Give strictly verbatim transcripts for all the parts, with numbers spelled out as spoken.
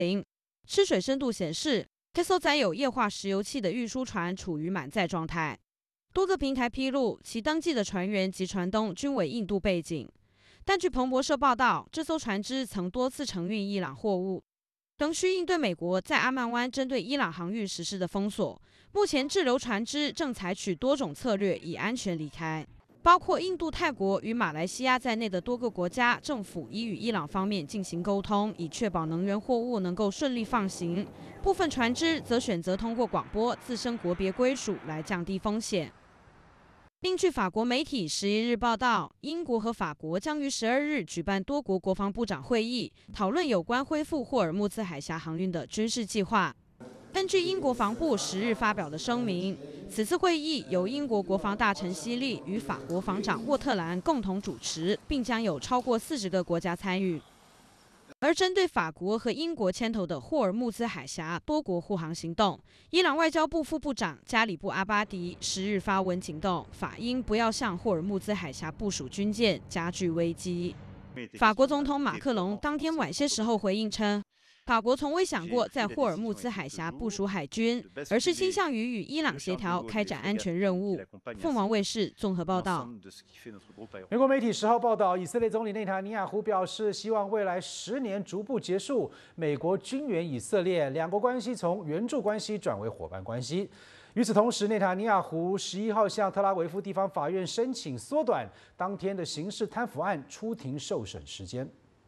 吃水深度显示，该艘载有液化石油气的运输船处于满载状态。多个平台披露，其登记的船员及船东均为印度背景。但据彭博社报道，这艘船只曾多次承运伊朗货物，仍需应对美国在阿曼湾针对伊朗航运实施的封锁。目前滞留船只正采取多种策略以安全离开，包括印度、泰国与马来西亚在内的多个国家政府已与伊朗方面进行沟通，以确保能源货物能够顺利放行。部分船只则选择通过广播自身国别归属来降低风险。另据法国媒体十一日报道，英国和法国将于十二日举办多国国防部长会议，讨论有关恢复霍尔木兹海峡航运的军事计划。根据英国防部十日发表的声明，此次会议由英国国防大臣希利与法国防长沃特兰共同主持，并将有超过四十个国家参与。而针对法国和英国牵头的霍尔木兹海峡多国护航行动，伊朗外交部副部长加里布阿巴迪十日发文警告法英不要向霍尔木兹海峡部署军舰，加剧危机。法国总统马克龙当天晚些时候回应称，法国从未想过在霍尔木兹海峡部署海军，而是倾向于与伊朗协调开展安全任务。凤凰卫视综合报道。 美国媒体十号报道，以色列总理内塔尼亚胡表示，希望未来十年逐步结束美国军援以色列，两国关系从援助关系转为伙伴关系。与此同时，内塔尼亚胡十一号向特拉维夫地方法院申请缩短当天的刑事贪腐案出庭受审时间。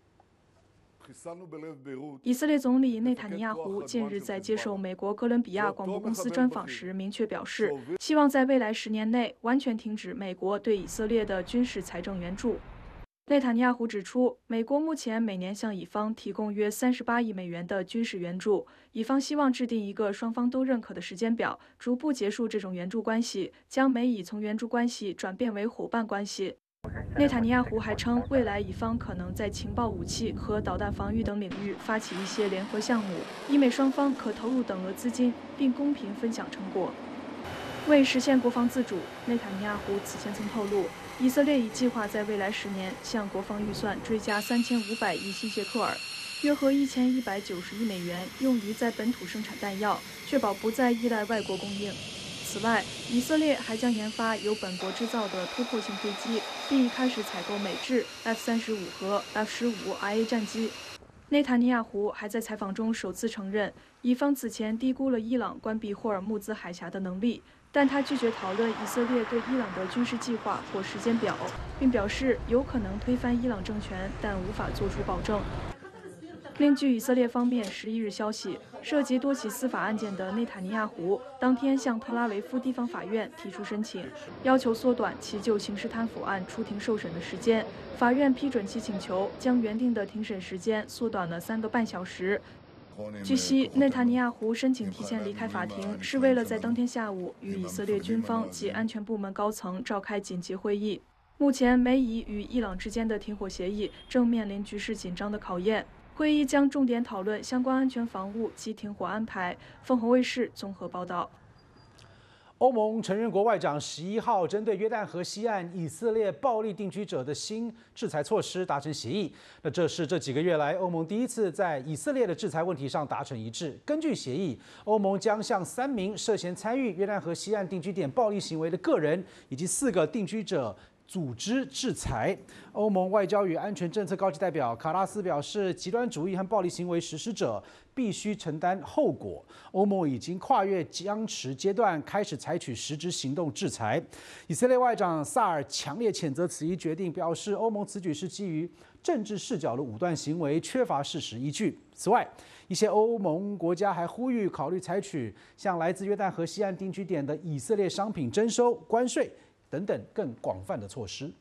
以色列总理内塔尼亚胡近日在接受美国哥伦比亚广播公司专访时，明确表示，希望在未来十年内完全停止美国对以色列的军事财政援助。内塔尼亚胡指出，美国目前每年向以方提供约三十八亿美元的军事援助，以方希望制定一个双方都认可的时间表，逐步结束这种援助关系，将美以从援助关系转变为伙伴关系。内塔尼亚胡还称，未来以方可能在情报、武器和导弹防御等领域发起一些联合项目，以美双方可投入等额资金，并公平分享成果。为实现国防自主，内塔尼亚胡此前曾透露，以色列已计划在未来十年向国防预算追加三千五百亿希谢克尔，约合一千一百九十亿美元，用于在本土生产弹药，确保不再依赖外国供应。此外，以色列还将研发由本国制造的突破性飞机，并已开始采购美制 F 三十五和 F 十五 I A 战机。内塔尼亚胡还在采访中首次承认，以方此前低估了伊朗关闭霍尔木兹海峡的能力，但他拒绝讨论以色列对伊朗的军事计划或时间表，并表示有可能推翻伊朗政权，但无法作出保证。另据以色列方面十一日消息，涉及多起司法案件的内塔尼亚胡当天向特拉维夫地方法院提出申请，要求缩短其就刑事贪腐案出庭受审的时间。法院批准其请求，将原定的庭审时间缩短了三个半小时。据悉，内塔尼亚胡申请提前离开法庭，是为了在当天下午与以色列军方及安全部门高层召开紧急会议。目前，美以与伊朗之间的停火协议正面临局势紧张的考验。会议将重点讨论相关安全防务及停火安排。凤凰卫视综合报道。 欧盟成员国外长十一号针对约旦河西岸以色列暴力定居者的新制裁措施达成协议。那这是这几个月来欧盟第一次在以色列的制裁问题上达成一致。根据协议，欧盟将向三名涉嫌参与约旦河西岸定居点暴力行为的个人以及四个定居者组织制裁。欧盟外交与安全政策高级代表卡拉斯表示，极端主义和暴力行为实施者必须承担后果。欧盟已经跨越僵持阶段，开始采取实质行动制裁。以色列外长萨尔强烈谴责此一决定，表示欧盟此举是基于政治视角的武断行为，缺乏事实依据。此外，一些欧盟国家还呼吁考虑采取向来自约旦河西岸定居点的以色列商品征收关税等等更广泛的措施。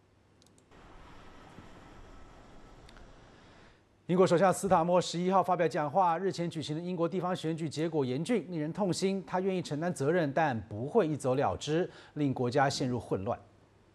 英国首相斯塔默十一号发表讲话，日前举行的英国地方选举结果严峻，令人痛心。他愿意承担责任，但不会一走了之，令国家陷入混乱。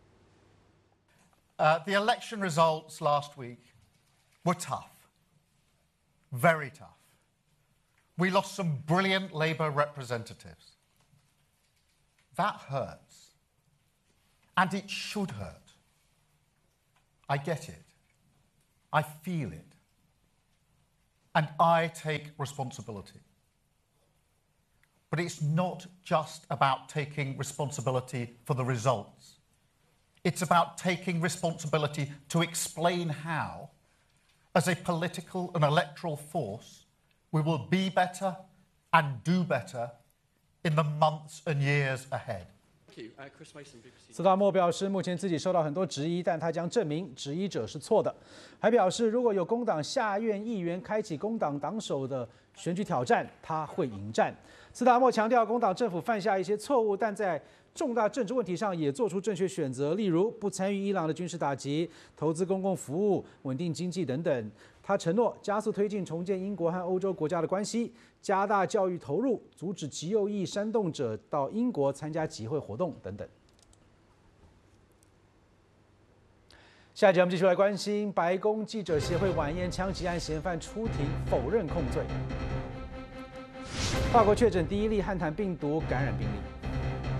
Uh, the election results last week were tough, very tough. We lost some brilliant Labour representatives. That hurts. And it should hurt. I get it. I feel it. and I take responsibility. But it's not just about taking responsibility for the results. It's about taking responsibility to explain how, as a political and electoral force, we will be better and do better in the months and years ahead. 斯达默表示，目前自己受到很多质疑，但他将证明质疑者是错的。还表示，如果有工党下院议员开启工党党首的选举挑战，他会迎战。斯达默强调，工党政府犯下一些错误，但在重大政治问题上也做出正确选择，例如不参与伊朗的军事打击、投资公共服务、稳定经济等等。他承诺加速推进重建英国和欧洲国家的关系，加大教育投入，阻止极右翼煽动者到英国参加集会活动等等。下一节我们继续来关心白宫记者协会晚宴枪击案嫌犯出庭否认控罪。法国确诊第一例汉坦病毒感染病例。